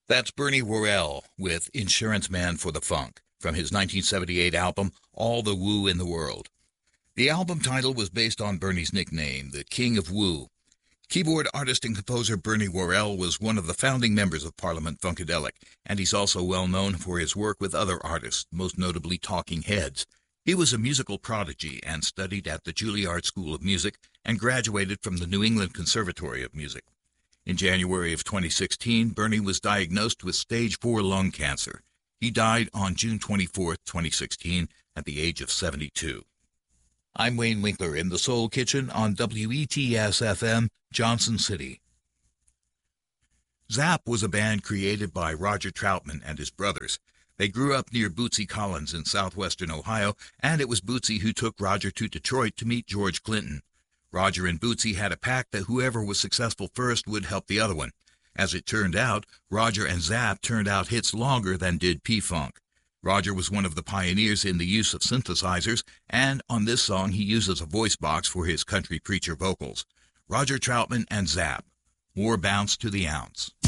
That's Bernie Worrell with Insurance Man for the Funk from his 1978 album, All the Woo in the World. The album title was based on Bernie's nickname, the King of Woo. Keyboard artist and composer Bernie Worrell was one of the founding members of Parliament Funkadelic, and he's also well known for his work with other artists, most notably Talking Heads. He was a musical prodigy and studied at the Juilliard School of Music and graduated from the New England Conservatory of Music. In January of 2016, Bernie was diagnosed with stage 4 lung cancer. He died on June 24, 2016, at the age of 72. I'm Wayne Winkler in the Soul Kitchen on WETS-FM, Johnson City. Zapp was a band created by Roger Troutman and his brothers. They grew up near Bootsy Collins in southwestern Ohio, and it was Bootsy who took Roger to Detroit to meet George Clinton. Roger and Bootsy had a pact that whoever was successful first would help the other one. As it turned out, Roger and Zapp turned out hits longer than did P-Funk. Roger was one of the pioneers in the use of synthesizers, and on this song he uses a voice box for his country preacher vocals. Roger Troutman and Zapp. More bounce to the ounce.